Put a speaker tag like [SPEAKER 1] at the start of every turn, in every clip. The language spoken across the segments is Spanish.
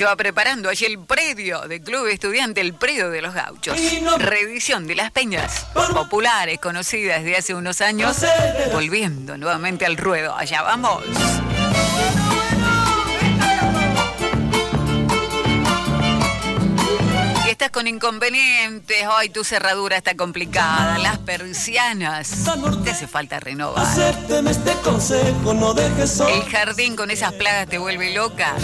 [SPEAKER 1] se va preparando allí el predio del Club Estudiante, el predio de los Gauchos. Reedición de las peñas populares conocidas desde hace unos años, volviendo nuevamente al ruedo. Allá vamos. Y estás con inconvenientes, hoy tu cerradura está complicada, las persianas, te hace falta renovar.
[SPEAKER 2] Acépteme este consejo, no dejes solo.
[SPEAKER 1] El jardín con esas plagas te vuelve loca.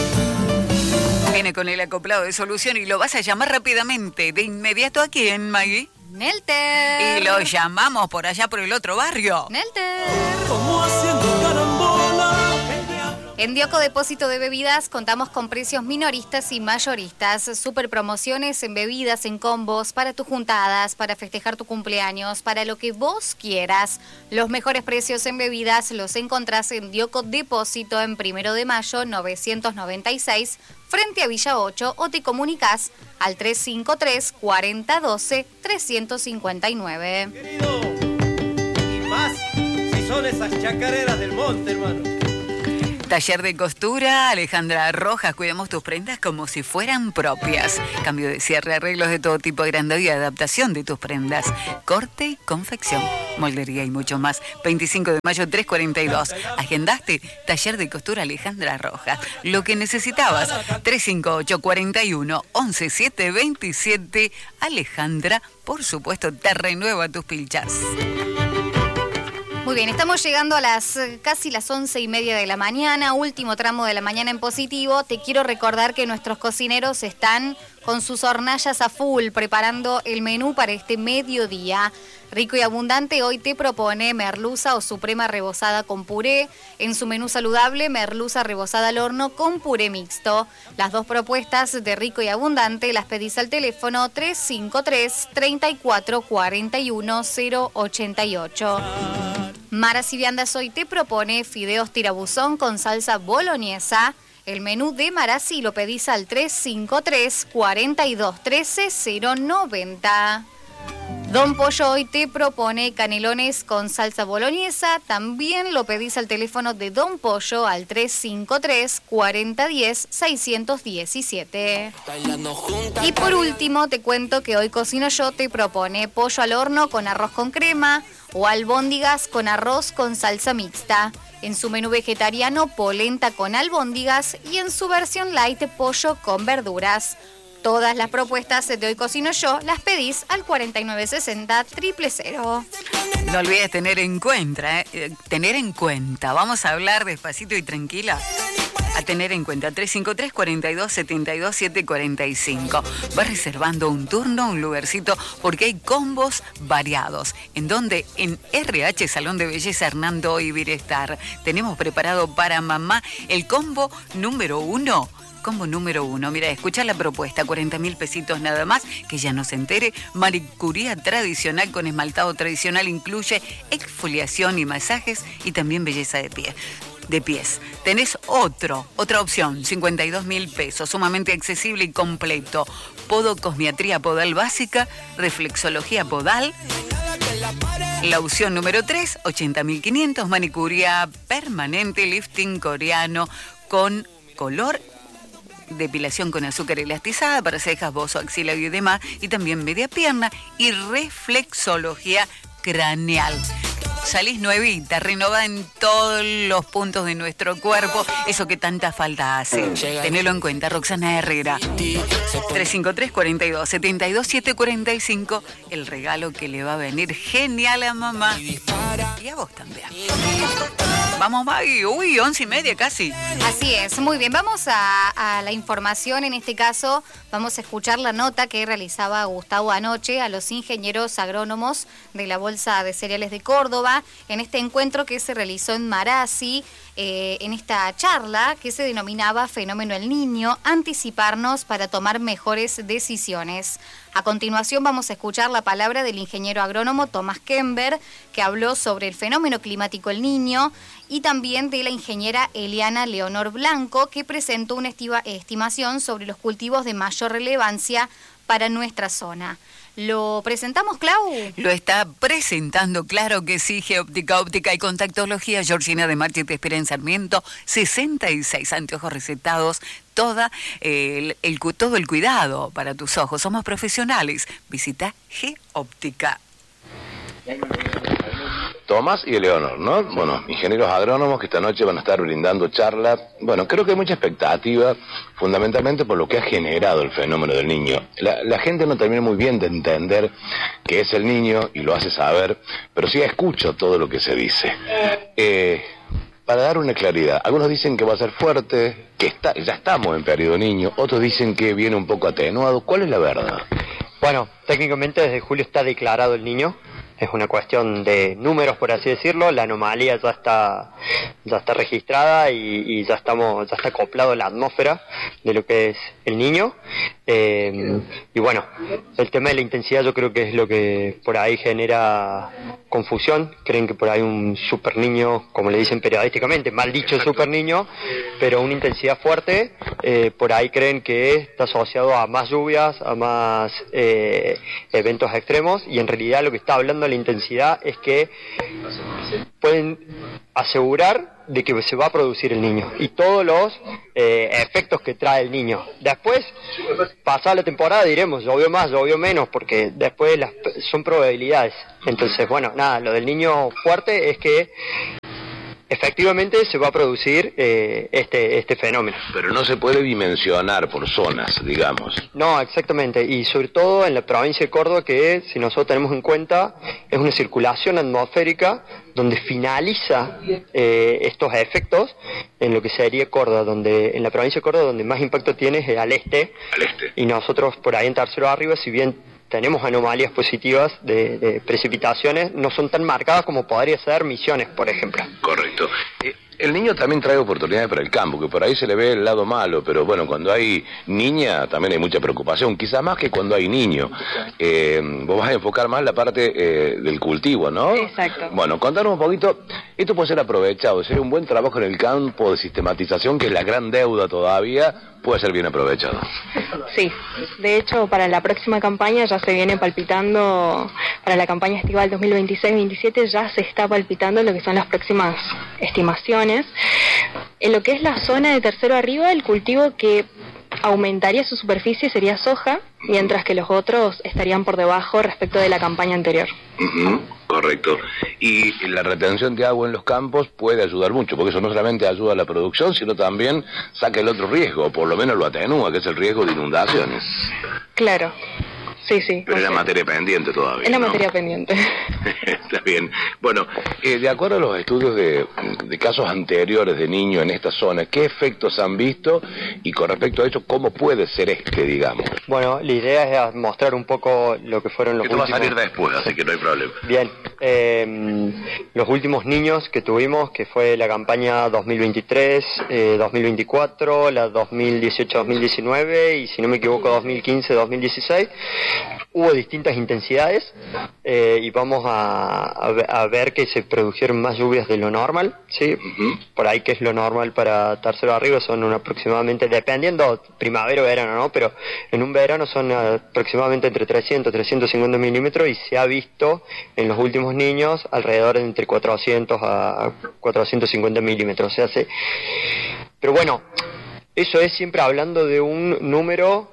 [SPEAKER 1] Viene con el acoplado de solución y lo vas a llamar rápidamente, de inmediato. ¿A quién, Maggie?
[SPEAKER 3] Nelter.
[SPEAKER 1] Y lo llamamos por allá por el otro barrio.
[SPEAKER 3] Nelter.
[SPEAKER 2] Como haciendo carambola.
[SPEAKER 3] En Dioco Depósito de Bebidas contamos con precios minoristas y mayoristas, super promociones en bebidas, en combos, para tus juntadas, para festejar tu cumpleaños, para lo que vos quieras. Los mejores precios en bebidas los encontrás en Dioco Depósito en 1 de Mayo 996, frente a Villa 8, o te comunicás al 353 4012 359.
[SPEAKER 4] Querido, y más si son esas chacareras del monte, hermano.
[SPEAKER 1] Taller de costura, Alejandra Rojas, cuidamos tus prendas como si fueran propias. Cambio de cierre, arreglos de todo tipo, agrandado y adaptación de tus prendas. Corte y confección, moldería y mucho más. 25 de mayo 342. Agendaste, Taller de costura Alejandra Rojas. Lo que necesitabas, 358 41 11 727. Alejandra, por supuesto, te renueva tus pilchas.
[SPEAKER 3] Muy bien, estamos llegando a casi las 11:30 de la mañana, último tramo de la mañana en positivo. Te quiero recordar que nuestros cocineros están con sus hornallas a full, preparando el menú para este mediodía. Rico y Abundante hoy te propone merluza o suprema rebozada con puré. En su menú saludable, merluza rebozada al horno con puré mixto. Las dos propuestas de Rico y Abundante las pedís al teléfono 353 34 41 088. Maras y Viandas hoy te propone fideos tirabuzón con salsa boloñesa. El menú de Marasi lo pedís al 353 42 13 090. Don Pollo hoy te propone canelones con salsa boloñesa. También lo pedís al teléfono de Don Pollo al 353 4010 617. Y por último te cuento que hoy Cocino Yo te propone pollo al horno con arroz con crema o albóndigas con arroz con salsa mixta. En su menú vegetariano, polenta con albóndigas, y en su versión light, pollo con verduras. Todas las propuestas de Hoy Cocino Yo las pedís al 4960 000.
[SPEAKER 1] No olvides tener en cuenta, vamos a hablar despacito y tranquila. A tener en cuenta, 353 42 72 745. Vas reservando un turno, un lugarcito, porque hay combos variados. En donde en RH Salón de Belleza Hernando y Bienestar tenemos preparado para mamá el combo número 1. Combo número 1, mira, escucha la propuesta, 40.000 pesitos nada más, que ya no se entere. Manicuría tradicional con esmaltado tradicional, incluye exfoliación y masajes, y también belleza de pies. Tenés otra opción, 52.000 pesos, sumamente accesible y completo. Podocosmiatría podal básica, reflexología podal. La opción número 3, 80.500, manicuría permanente, lifting coreano con color, depilación con azúcar elastizada para cejas, bozo, axila y demás, y también media pierna, y reflexología craneal. Salís nuevita, renovada en todos los puntos de nuestro cuerpo, eso que tanta falta hace. Tenelo en cuenta, Roxana Herrera. 353 42 72 745, el regalo que le va a venir genial a mamá. Y a vos también. Vamos, Maggie. Uy, 11:30 casi.
[SPEAKER 3] Así es, muy bien. Vamos a la información. En este caso, vamos a escuchar la nota que realizaba Gustavo anoche a los ingenieros agrónomos de la Bolsa de Cereales de Córdoba en este encuentro que se realizó en Marasi, en esta charla que se denominaba Fenómeno El Niño, anticiparnos para tomar mejores decisiones. A continuación vamos a escuchar la palabra del ingeniero agrónomo Tomás Kember, que habló sobre el fenómeno climático El Niño, y también de la ingeniera Eliana Leonor Blanco, que presentó una estimación sobre los cultivos de mayor relevancia para nuestra zona. ¿Lo presentamos, Clau?
[SPEAKER 1] Lo está presentando, claro que sí, Geóptica, Óptica y Contactología. Georgina de Marchi te espera en Sarmiento, 66 anteojos recetados, todo el cuidado para tus ojos. Somos profesionales. Visita Geóptica.
[SPEAKER 5] Tomás y Eleonor, ¿no? Bueno, ingenieros agrónomos que esta noche van a estar brindando charlas. Bueno, creo que hay mucha expectativa, fundamentalmente por lo que ha generado el fenómeno del niño. La gente no termina muy bien de entender qué es el niño y lo hace saber, pero sí escucho todo lo que se dice. Para dar una claridad, algunos dicen que va a ser fuerte, que ya estamos en periodo niño, otros dicen que viene un poco atenuado. ¿Cuál es la verdad?
[SPEAKER 6] Bueno, técnicamente desde julio está declarado el niño. Es una cuestión de números, por así decirlo. La anomalía ya está registrada y ya está acoplado a la atmósfera de lo que es el niño. Y bueno, el tema de la intensidad yo creo que es lo que por ahí genera confusión. Creen que por ahí un super niño, como le dicen periodísticamente, mal dicho super niño, pero una intensidad fuerte, por ahí creen que está asociado a más lluvias, a más eventos extremos, y en realidad lo que está hablando la intensidad es que pueden asegurar de que se va a producir el niño y todos los efectos que trae el niño. Después, pasada la temporada, diremos llovió más, llovió menos, porque después son probabilidades. Entonces, bueno, nada, lo del niño fuerte es que efectivamente se va a producir este fenómeno.
[SPEAKER 5] Pero no se puede dimensionar por zonas, digamos.
[SPEAKER 6] No, exactamente, y sobre todo en la provincia de Córdoba, que si nosotros tenemos en cuenta, es una circulación atmosférica donde finaliza estos efectos en lo que sería Córdoba, donde en la provincia de Córdoba donde más impacto tiene es al este. Y nosotros por ahí en Tercero Arriba, si bien tenemos anomalías positivas de precipitaciones, no son tan marcadas como podría ser Misiones, por ejemplo.
[SPEAKER 5] Correcto. El niño también trae oportunidades para el campo, que por ahí se le ve el lado malo, pero bueno, cuando hay niña también hay mucha preocupación, quizás más que cuando hay niño. Vos vas a enfocar más la parte del cultivo, ¿no?
[SPEAKER 7] Exacto.
[SPEAKER 5] Bueno, contanos un poquito, esto puede ser aprovechado, sería un buen trabajo en el campo de sistematización, que es la gran deuda todavía, puede ser bien aprovechado.
[SPEAKER 7] Sí, de hecho para la próxima campaña ya se viene palpitando, para la campaña estival 2026-27 ya se está palpitando lo que son las próximas estimaciones. En lo que es la zona de Tercero Arriba, el cultivo que aumentaría su superficie sería soja, mientras que los otros estarían por debajo respecto de la campaña anterior.
[SPEAKER 5] Correcto. Y la retención de agua en los campos puede ayudar mucho, porque eso no solamente ayuda a la producción, sino también saca el otro riesgo, o por lo menos lo atenúa, que es el riesgo de inundaciones.
[SPEAKER 7] Claro. Sí.
[SPEAKER 5] Pero es la materia pendiente todavía.
[SPEAKER 7] Es la
[SPEAKER 5] ¿no?
[SPEAKER 7] materia pendiente.
[SPEAKER 5] Está bien. Bueno, de acuerdo a los estudios de casos anteriores de niños en esta zona, ¿qué efectos han visto? Y con respecto a eso, ¿cómo puede ser digamos?
[SPEAKER 6] Bueno, la idea es mostrar un poco lo que fueron los últimos...
[SPEAKER 5] Esto va a salir después, así que no hay problema.
[SPEAKER 6] Bien. Los últimos niños que tuvimos, que fue la campaña 2023, 2024, la 2018-2019 y, si no me equivoco, 2015-2016, hubo distintas intensidades y vamos a ver que se produjeron más lluvias de lo normal, ¿sí? Por ahí que es lo normal para Tercero Arriba son aproximadamente, dependiendo primavera o verano, ¿no? Pero en un verano son aproximadamente entre 300 y 350 milímetros y se ha visto en los últimos niños alrededor de entre 400 a 450 milímetros. O sea, pero bueno, eso es siempre hablando de un número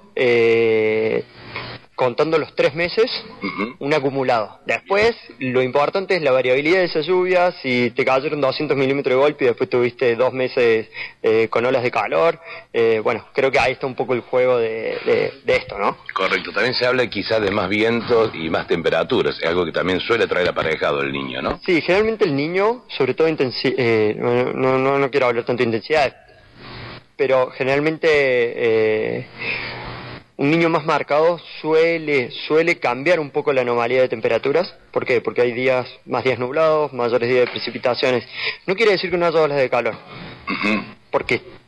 [SPEAKER 6] contando los 3 meses, un acumulado. Después, lo importante es la variabilidad de esas lluvias. Si te cayeron 200 milímetros de golpe y después tuviste 2 meses con olas de calor, bueno, creo que ahí está un poco el juego de esto, ¿no? Correcto. También se habla quizás de más vientos y más temperaturas, es algo que también suele traer aparejado el niño, ¿no? Sí, generalmente el niño, sobre todo no quiero hablar tanto de intensidad, pero generalmente... un niño más marcado suele cambiar un poco la anomalía de temperaturas. ¿Por qué? Porque hay más días nublados, mayores días de precipitaciones. No quiere decir que no haya olas de calor, porque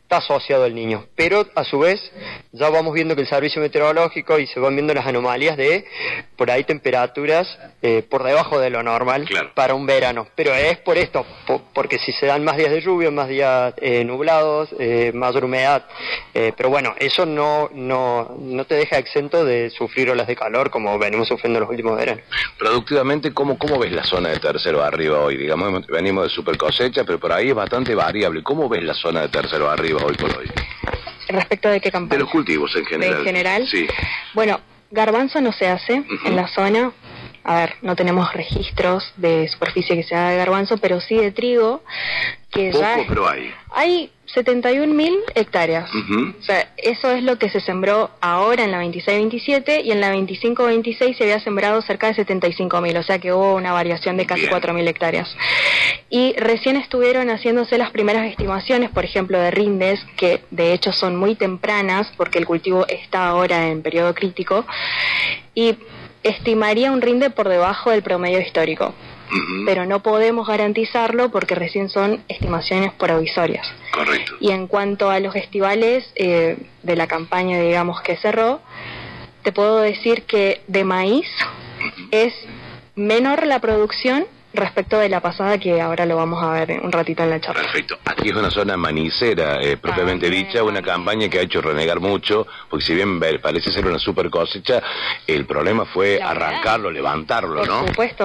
[SPEAKER 6] está asociado al niño, pero a su vez ya vamos viendo que el servicio meteorológico y se van viendo las anomalías de por ahí temperaturas por debajo de lo normal para un verano, pero es por esto, porque si se dan más días de lluvia, más días nublados, mayor humedad, pero bueno, eso no te deja exento de sufrir olas de calor como venimos sufriendo los últimos veranos.
[SPEAKER 5] Productivamente, ¿cómo ves la zona de Tercero Arriba hoy? Digamos, venimos de super cosecha, pero por ahí es bastante variable. ¿Cómo ves la zona de Tercero Arriba hoy por hoy?
[SPEAKER 7] ¿Respecto de qué campaña?
[SPEAKER 5] De los cultivos en general.
[SPEAKER 7] ¿En general?
[SPEAKER 5] Sí.
[SPEAKER 7] Bueno, garbanzo no se hace en la zona. A ver, no tenemos registros de superficie que se haga de garbanzo, pero sí de trigo, que
[SPEAKER 5] poco,
[SPEAKER 7] ya...
[SPEAKER 5] pero hay.
[SPEAKER 7] Hay 71.000 hectáreas. O sea, eso es lo que se sembró ahora en la 26-27, y en la 25-26 se había sembrado cerca de 75.000, o sea que hubo una variación de casi 4.000 hectáreas. Y recién estuvieron haciéndose las primeras estimaciones, por ejemplo, de rindes, que de hecho son muy tempranas, porque el cultivo está ahora en periodo crítico, y estimaría un rinde por debajo del promedio histórico. Pero no podemos garantizarlo porque recién son estimaciones provisorias.
[SPEAKER 5] Correcto.
[SPEAKER 7] Y en cuanto a los estivales de la campaña, digamos, que cerró, te puedo decir que de maíz es menor la producción respecto de la pasada, que ahora lo vamos a ver un ratito en la charla.
[SPEAKER 5] Perfecto. Aquí es una zona manicera, propiamente dicha, una campaña que ha hecho renegar mucho, porque si bien parece ser una super cosecha, el problema fue arrancarlo, levantarlo, ¿no?
[SPEAKER 7] Por supuesto,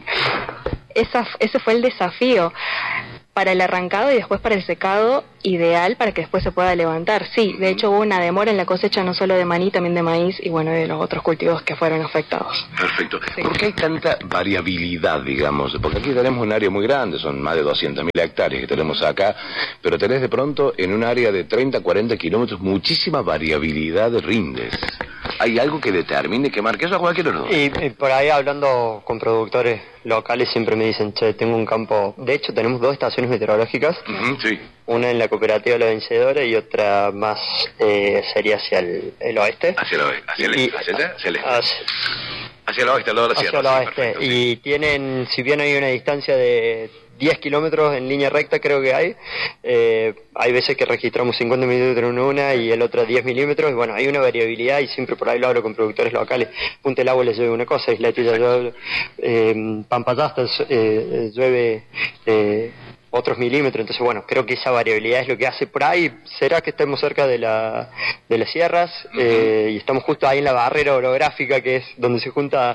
[SPEAKER 7] ese fue el desafío para el arrancado y después para el secado, ideal para que después se pueda levantar. Sí, de hecho hubo una demora en la cosecha no solo de maní, también de maíz y bueno, de los otros cultivos que fueron afectados.
[SPEAKER 5] Perfecto.
[SPEAKER 7] Sí.
[SPEAKER 5] ¿Por qué hay tanta variabilidad, digamos? Porque aquí tenemos un área muy grande, son más de 200.000 hectáreas que tenemos acá, pero tenés de pronto en un área de 30, 40 kilómetros muchísima variabilidad de rindes. ¿Hay algo que determine, que marque eso a cualquier hora?
[SPEAKER 6] Y por ahí hablando con productores locales siempre me dicen, che, tengo un campo... De hecho tenemos 2 estaciones meteorológicas,
[SPEAKER 5] sí.
[SPEAKER 6] Una en la cooperativa La Vencedora y otra más sería hacia el oeste.
[SPEAKER 5] Hacia el oeste, hacia el este. Hacia el oeste, al lado de la sierra.
[SPEAKER 6] Hacia el oeste,
[SPEAKER 5] perfecto,
[SPEAKER 6] y tienen, si bien hay una distancia de 10 kilómetros en línea recta, creo que hay veces que registramos 50 milímetros en una y el otro 10 milímetros, y bueno, hay una variabilidad y siempre por ahí lo hablo con productores locales. Punta del Agua les llueve una cosa, Isletilla llueve, Pampayasta llueve otros milímetros, entonces bueno, creo que esa variabilidad es lo que hace por ahí. Será que estemos cerca de las sierras y estamos justo ahí en la barrera orográfica, que es donde se junta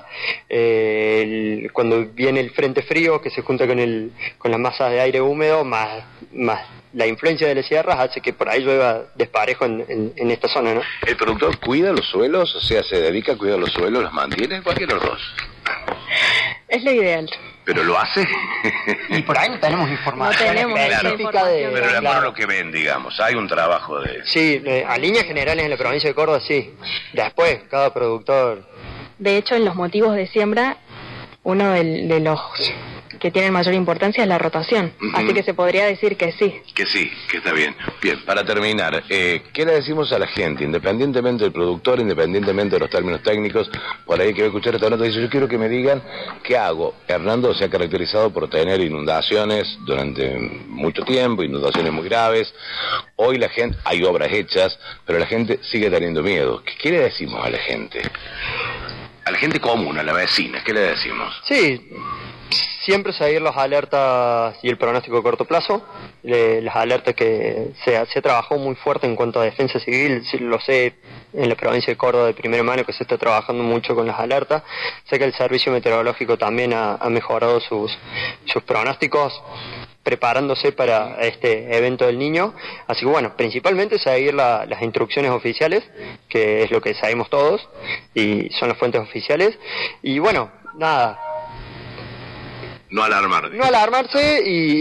[SPEAKER 6] cuando viene el frente frío, que se junta con las masas de aire húmedo, más la influencia de las sierras hace que por ahí llueva desparejo en esta zona, ¿no?
[SPEAKER 5] ¿El productor cuida los suelos? O sea, ¿se dedica a cuidar los suelos? ¿Los mantiene? ¿Cualquiera de los dos?
[SPEAKER 7] Es lo ideal.
[SPEAKER 5] ¿Pero lo hace?
[SPEAKER 6] Y por ahí no tenemos información.
[SPEAKER 7] No tenemos
[SPEAKER 6] específica
[SPEAKER 5] Pero de acuerdo a lo que ven, digamos, hay un trabajo de...
[SPEAKER 6] Sí, a líneas generales en la provincia de Córdoba, sí. Después, cada productor...
[SPEAKER 7] De hecho, en los motivos de siembra, uno de los que tienen mayor importancia es la rotación. Así que se podría decir que sí.
[SPEAKER 5] Que sí, que está bien. Bien, para terminar, ¿qué le decimos a la gente, independientemente del productor, independientemente de los términos técnicos? Por ahí que va a escuchar esta nota, dice, yo quiero que me digan qué hago. Hernando se ha caracterizado por tener inundaciones durante mucho tiempo, inundaciones muy graves. Hoy la gente, hay obras hechas, pero la gente sigue teniendo miedo. ¿Qué le decimos a la gente? A la gente común, a la vecina, ¿qué le decimos?
[SPEAKER 6] Sí, siempre seguir las alertas y el pronóstico a corto plazo, las alertas que se trabajó muy fuerte en cuanto a defensa civil, lo sé en la provincia de Córdoba de primera mano que se está trabajando mucho con las alertas, sé que el servicio meteorológico también ha mejorado sus pronósticos, preparándose para este evento del niño, así que bueno, principalmente seguir las instrucciones oficiales, que es lo que sabemos todos, y son las fuentes oficiales, y bueno, nada.
[SPEAKER 5] No alarmar.
[SPEAKER 6] No alarmarse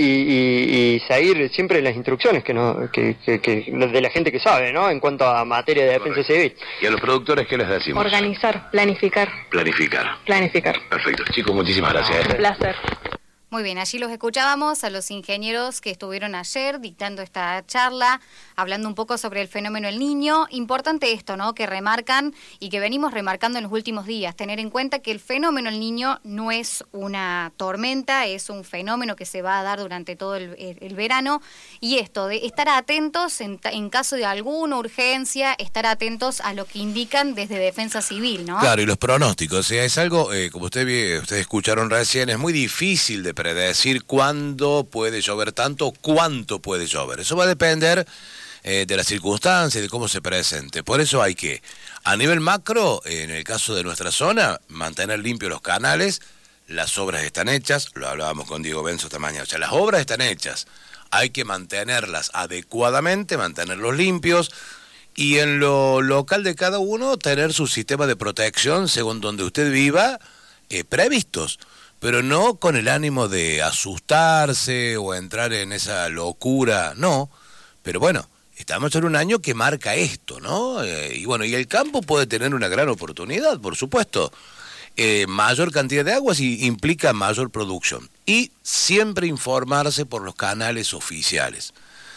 [SPEAKER 6] y seguir siempre las instrucciones que de la gente que sabe, ¿no? En cuanto a materia de defensa civil.
[SPEAKER 5] ¿Y a los productores qué les decimos?
[SPEAKER 7] Organizar, planificar.
[SPEAKER 5] Planificar.
[SPEAKER 7] Planificar.
[SPEAKER 5] Perfecto. Chicos, muchísimas gracias.
[SPEAKER 7] Un placer.
[SPEAKER 3] Muy bien, allí los escuchábamos a los ingenieros que estuvieron ayer dictando esta charla, hablando un poco sobre el fenómeno El Niño. Importante esto, ¿no? Que remarcan y que venimos remarcando en los últimos días, tener en cuenta que el fenómeno El Niño no es una tormenta, es un fenómeno que se va a dar durante todo el verano. Y esto, de estar atentos en caso de alguna urgencia, estar atentos a lo que indican desde Defensa Civil, ¿no?
[SPEAKER 8] Claro, y los pronósticos, o sea, es algo, como ustedes escucharon recién, es muy difícil de predecir cuándo puede llover tanto, cuánto puede llover. Eso va a depender de las circunstancias, de cómo se presente. Por eso hay que, a nivel macro, en el caso de nuestra zona, mantener limpios los canales. Las obras están hechas, lo hablábamos con Diego Benzo esta mañana, o sea, las obras están hechas. Hay que mantenerlas adecuadamente, mantenerlos limpios. Y en lo local de cada uno, tener su sistema de protección según donde usted viva, previstos. Pero no con el ánimo de asustarse o entrar en esa locura, no. Pero bueno, estamos en un año que marca esto, ¿no? Y bueno, y el campo puede tener una gran oportunidad, por supuesto. Mayor cantidad de aguas implica mayor producción. Y siempre informarse por los canales oficiales.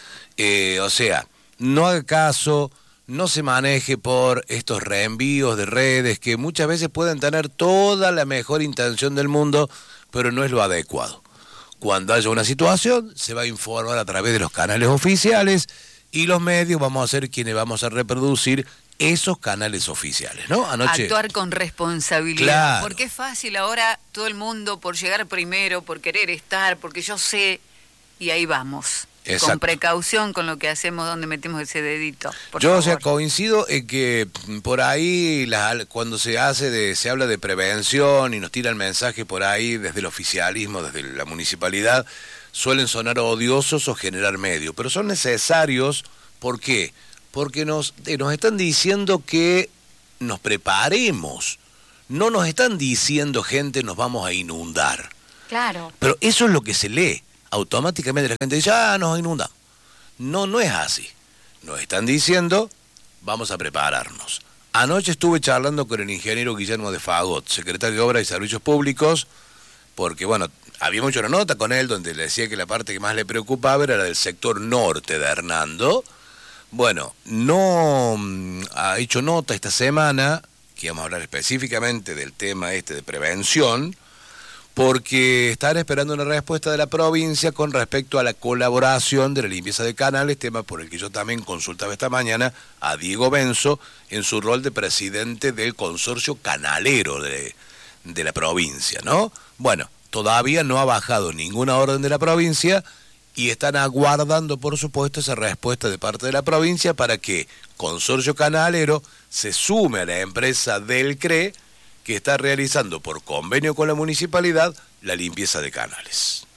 [SPEAKER 8] O sea, no haga caso, no se maneje por estos reenvíos de redes que muchas veces pueden tener toda la mejor intención del mundo, pero no es lo adecuado. Cuando haya una situación, se va a informar a través de los canales oficiales y los medios vamos a ser quienes vamos a reproducir esos canales oficiales, ¿no? Anoche...
[SPEAKER 1] Actuar con responsabilidad, claro. Porque es fácil ahora todo el mundo por llegar primero, por querer estar, porque yo sé, y ahí vamos. Exacto. Con precaución con lo que hacemos, donde metemos ese dedito.
[SPEAKER 8] Yo, o sea, coincido en que por ahí, cuando se habla de prevención y nos tira el mensaje por ahí desde el oficialismo, desde la municipalidad, suelen sonar odiosos o generar medio, pero son necesarios. ¿Por qué? Porque nos están diciendo que nos preparemos. No nos están diciendo, gente, nos vamos a inundar.
[SPEAKER 3] Claro.
[SPEAKER 8] Pero eso es lo que se lee. Automáticamente la gente dice, nos inundamos. No, no es así. Nos están diciendo, vamos a prepararnos. Anoche estuve charlando con el ingeniero Guillermo de Fagot, secretario de Obras y Servicios Públicos, porque, bueno, habíamos hecho una nota con él donde le decía que la parte que más le preocupaba era la del sector norte de Hernando. Bueno, no ha hecho nota esta semana, que vamos a hablar específicamente del tema de prevención, porque están esperando una respuesta de la provincia con respecto a la colaboración de la limpieza de canales, tema por el que yo también consultaba esta mañana a Diego Benzo en su rol de presidente del consorcio canalero de la provincia, ¿no? Bueno, todavía no ha bajado ninguna orden de la provincia y están aguardando, por supuesto, esa respuesta de parte de la provincia para que Consorcio Canalero se sume a la empresa del CRE, que está realizando por convenio con la municipalidad la limpieza de canales.